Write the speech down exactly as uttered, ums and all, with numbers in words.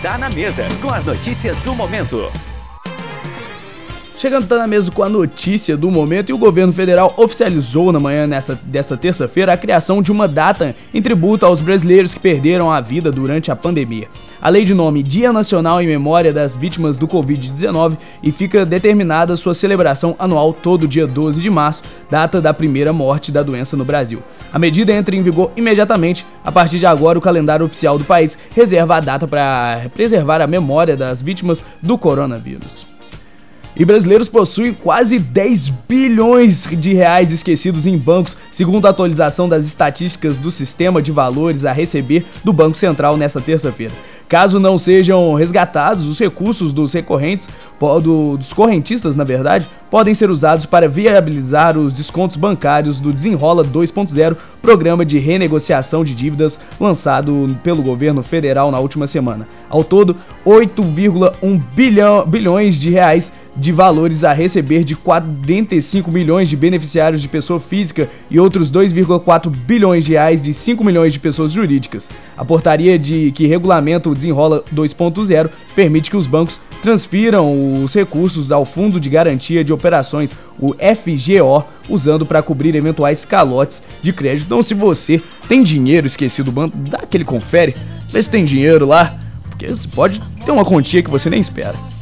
Tá na Mesa, com as notícias do momento. Chegando Tá na Mesa com a notícia do momento, e o governo federal oficializou na manhã nessa, desta terça-feira a criação de uma data em tributo aos brasileiros que perderam a vida durante a pandemia. A lei de nome Dia Nacional em Memória das Vítimas do covid dezenove e fica determinada sua celebração anual todo dia doze de março, data da primeira morte da doença no Brasil. A medida entra em vigor imediatamente. A partir de agora, o calendário oficial do país reserva a data para preservar a memória das vítimas do coronavírus. E brasileiros possuem quase dez bilhões de reais esquecidos em bancos, segundo a atualização das estatísticas do Sistema de Valores a Receber do Banco Central nesta terça-feira. Caso não sejam resgatados, os recursos dos recorrentes, do, dos correntistas, na verdade, podem ser usados para viabilizar os descontos bancários do Desenrola dois ponto zero, programa de renegociação de dívidas lançado pelo governo federal na última semana. Ao todo, oito vírgula um bilhões de reais de valores a receber de quarenta e cinco milhões de beneficiários de pessoa física e outros dois vírgula quatro bilhões de reais de cinco milhões de pessoas jurídicas. A portaria de que regulamenta o Desenrola dois ponto zero permite que os bancos transfiram os recursos ao Fundo de Garantia de Operações, o F G O, usando para cobrir eventuais calotes de crédito. Então, se você tem dinheiro esquecido do banco, dá aquele confere, vê se tem dinheiro lá, porque pode ter uma quantia que você nem espera.